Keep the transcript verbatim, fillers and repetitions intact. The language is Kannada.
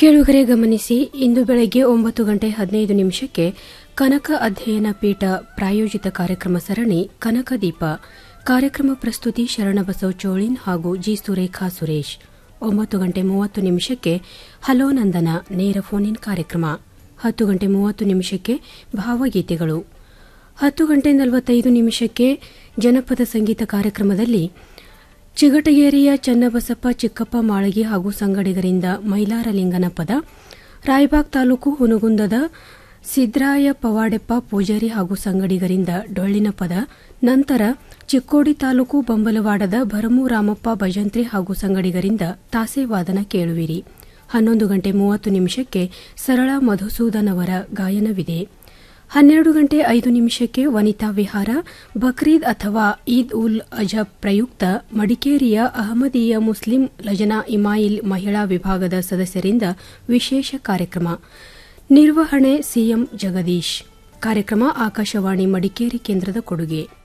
ಕೇಳುಗರೆ ಗಮನಿಸಿ, ಇಂದು ಬೆಳಗ್ಗೆ ಒಂಬತ್ತು ಗಂಟೆ ಹದಿನೈದು ನಿಮಿಷಕ್ಕೆ ಕನಕ ಅಧ್ಯಯನ ಪೀಠ ಪ್ರಾಯೋಜಿತ ಕಾರ್ಯಕ್ರಮ ಸರಣಿ ಕನಕ ದೀಪ. ಕಾರ್ಯಕ್ರಮ ಪ್ರಸ್ತುತಿ ಶರಣಬಸವ ಚೋಳಿನ್ ಹಾಗೂ ಜಿ ಸುರೇಖಾ ಸುರೇಶ್. ಒಂಬತ್ತು ಗಂಟೆ ಮೂವತ್ತು ನಿಮಿಷಕ್ಕೆ ಹಲೋ ನಂದನ ನೇರ ಫೋನ್ ಇನ್ ಕಾರ್ಯಕ್ರಮ. ಹತ್ತು ಗಂಟೆ ಮೂವತ್ತು ನಿಮಿಷಕ್ಕೆ ಭಾವಗೀತೆಗಳು. ಹತ್ತು ಗಂಟೆ ನಲವತ್ತೈದು ನಿಮಿಷಕ್ಕೆ ಜನಪದ ಸಂಗೀತ ಕಾರ್ಯಕ್ರಮದಲ್ಲಿ ಚಿಗಟಗೇರಿಯ ಚನ್ನಬಸಪ್ಪ ಚಿಕ್ಕಪ್ಪ ಮಾಳಗಿ ಹಾಗೂ ಸಂಗಡಿಗರಿಂದ ಮೈಲಾರಲಿಂಗನ ಪದ, ರಾಯಬಾಗ್ ತಾಲೂಕು ಹುನಗುಂದದ ಸಿದ್ರಾಯ ಪವಾಡೆಪ್ಪ ಪೂಜಾರಿ ಹಾಗೂ ಸಂಗಡಿಗರಿಂದ ಡೊಳ್ಳಿನ ಪದ, ನಂತರ ಚಿಕ್ಕೋಡಿ ತಾಲೂಕು ಬಂಬಲವಾಡದ ಭರಮು ರಾಮಪ್ಪ ಭಜಂತ್ರಿ ಹಾಗೂ ಸಂಗಡಿಗರಿಂದ ತಾಸೆ ವಾದನ ಕೇಳುವಿರಿ. ಹನ್ನೊಂದು ಗಂಟೆ ಮೂವತ್ತು ನಿಮಿಷಕ್ಕೆ ಸರಳ ಮಧುಸೂದನ್ ಅವರ ಗಾಯನವಿದೆ. ಹನ್ನೆರಡು ಗಂಟೆ ಐದು ನಿಮಿಷಕ್ಕೆ ವನಿತಾ ವಿಹಾರ, ಬಕ್ರೀದ್ ಅಥವಾ ಈದ್ ಉಲ್ ಅಜಬ್ ಪ್ರಯುಕ್ತ ಮಡಿಕೇರಿಯ ಅಹಮದೀಯ ಮುಸ್ಲಿಂ ಲಜನಾ ಇಮಾಯಿಲ್ ಮಹಿಳಾ ವಿಭಾಗದ ಸದಸ್ಯರಿಂದ ವಿಶೇಷ ಕಾರ್ಯಕ್ರಮ. ನಿರ್ವಹಣೆ ಸಿಎಂ ಜಗದೀಶ್. ಕಾರ್ಯಕ್ರಮ ಆಕಾಶವಾಣಿ ಮಡಿಕೇರಿ ಕೇಂದ್ರದ ಕೊಡುಗೆ.